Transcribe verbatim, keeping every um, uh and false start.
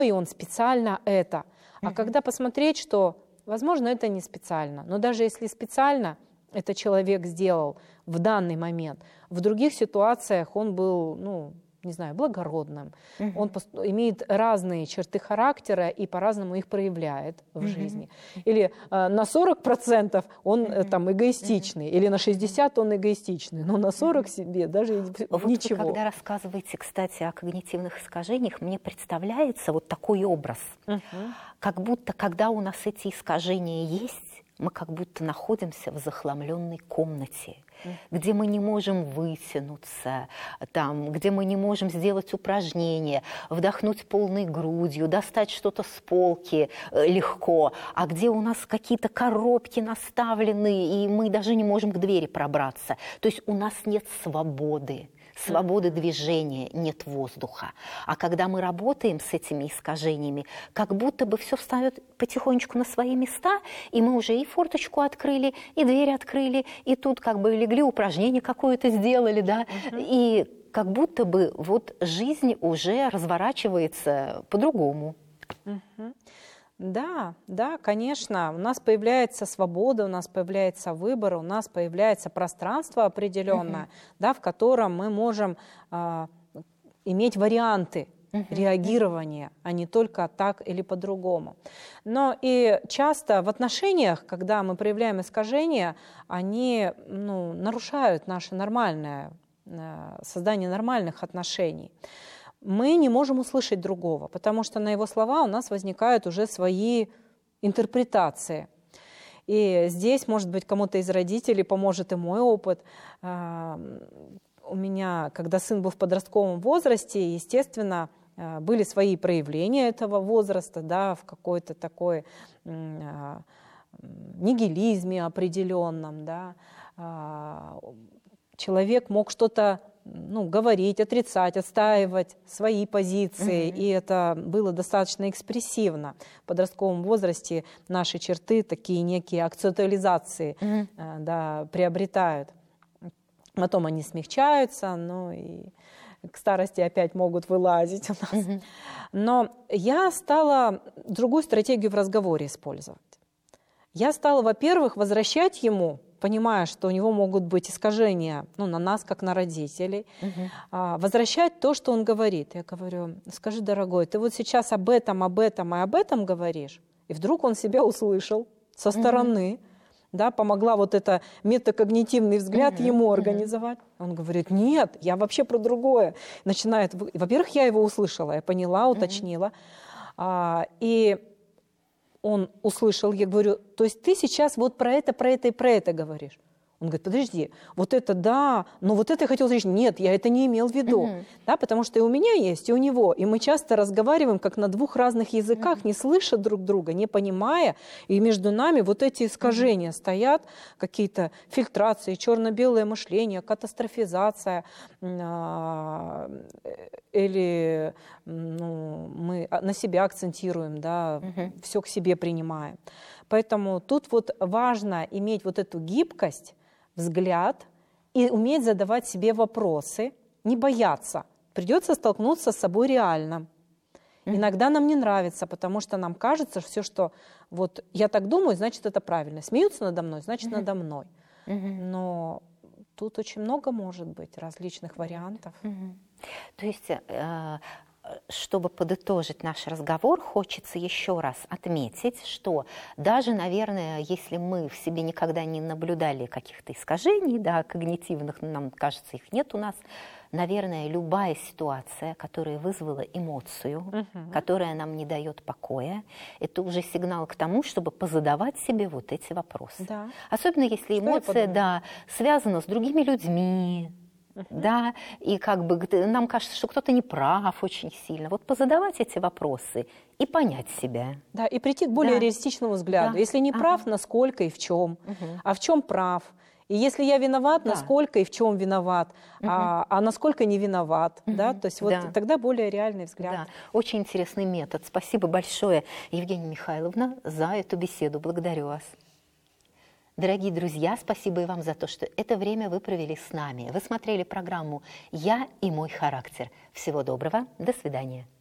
и он специально это. А uh-huh. когда посмотреть, что, возможно, это не специально, но даже если специально это человек сделал в данный момент, в других ситуациях он был, ну, не знаю, благородным, uh-huh. он пост- имеет разные черты характера и по-разному их проявляет в uh-huh. жизни. Или э, на сорок процентов он uh-huh. там эгоистичный, uh-huh. или на шестьдесят процентов он эгоистичный, но на сорок процентов uh-huh. себе даже вот ничего. Вы, когда рассказываете, кстати, о когнитивных искажениях, мне представляется вот такой образ, uh-huh. как будто, когда у нас эти искажения есть, мы как будто находимся в захламленной комнате, mm. где мы не можем вытянуться, там, где мы не можем сделать упражнение, вдохнуть полной грудью, достать что-то с полки э, легко, а где у нас какие-то коробки наставлены, и мы даже не можем к двери пробраться. То есть у нас нет свободы. Свободы движения, нет воздуха. А когда мы работаем с этими искажениями, как будто бы все встает потихонечку на свои места, и мы уже и форточку открыли, и дверь открыли, и тут как бы легли, упражнение какое-то сделали, да, uh-huh. и как будто бы вот жизнь уже разворачивается по-другому. Uh-huh. Да, да, конечно, у нас появляется свобода, у нас появляется выбор, у нас появляется пространство определенное, uh-huh. да, в котором мы можем э, иметь варианты uh-huh. реагирования, а не только так или по-другому. Но и часто в отношениях, когда мы проявляем искажения, они, ну, нарушают наше нормальное э, создание нормальных отношений. Мы не можем услышать другого, потому что на его слова у нас возникают уже свои интерпретации. И здесь, может быть, кому-то из родителей поможет и мой опыт. У меня, когда сын был в подростковом возрасте, естественно, были свои проявления этого возраста, да, в какой-то такой нигилизме определенном. Да. Человек мог что-то, ну, говорить, отрицать, отстаивать свои позиции, mm-hmm. и это было достаточно экспрессивно. В подростковом возрасте наши черты, такие некие акцентуализации, mm-hmm. да, приобретают. Потом они смягчаются, ну и к старости опять могут вылазить у нас. Mm-hmm. Но я стала другую стратегию в разговоре использовать. Я стала, во-первых, возвращать ему, понимая, что у него могут быть искажения, ну, на нас, как на родителей, uh-huh. а, возвращать то, что он говорит. Я говорю: скажи, дорогой, ты вот сейчас об этом, об этом и об этом говоришь? И вдруг он себя услышал со стороны, uh-huh. да, помогла вот это метакогнитивный взгляд uh-huh. ему организовать. Uh-huh. Он говорит: нет, я вообще про другое. Начинает, во-первых, я его услышала, я поняла, уточнила. Uh-huh. А, и он услышал, я говорю: то есть ты сейчас вот про это, про это и про это говоришь? Он говорит: подожди, вот это да, но вот это я хотел сказать, нет, я это не имел в виду. Mm-hmm. Да, потому что и у меня есть, и у него. И мы часто разговариваем как на двух разных языках, mm-hmm. не слыша друг друга, не понимая. И между нами вот эти искажения mm-hmm. стоят, какие-то фильтрации, черно-белое мышление, катастрофизация. Или ну, мы на себя акцентируем, да, mm-hmm. все к себе принимаем. Поэтому тут вот важно иметь вот эту гибкость, взгляд и уметь задавать себе вопросы, не бояться. Придется столкнуться с собой реально. Mm-hmm. Иногда нам не нравится, потому что нам кажется, что все, что вот я так думаю, значит, это правильно. Смеются надо мной, значит, mm-hmm. надо мной. Mm-hmm. Но тут очень много может быть различных вариантов. Mm-hmm. То есть... Э- Чтобы подытожить наш разговор, хочется еще раз отметить, что даже, наверное, если мы в себе никогда не наблюдали каких-то искажений, да, когнитивных, нам кажется, их нет у нас, наверное, любая ситуация, которая вызвала эмоцию, uh-huh. которая нам не дает покоя, это уже сигнал к тому, чтобы позадавать себе вот эти вопросы. Да. Особенно если что эмоция, да, связана с другими людьми, Uh-huh. да, и как бы нам кажется, что кто-то не прав очень сильно. Вот позадавать эти вопросы и понять себя. Да, и прийти к более да. реалистичному взгляду. Да. Если не прав, ага. насколько и в чем, uh-huh. а в чем прав. И если я виноват, да. насколько и в чем виноват, uh-huh. а, а насколько не виноват. Uh-huh. Да? То есть вот да. тогда более реальный взгляд. Да. Очень интересный метод. Спасибо большое, Евгения Михайловна, за эту беседу. Благодарю вас. Дорогие друзья, спасибо и вам за то, что это время вы провели с нами. Вы смотрели программу «Я и мой характер». Всего доброго, до свидания.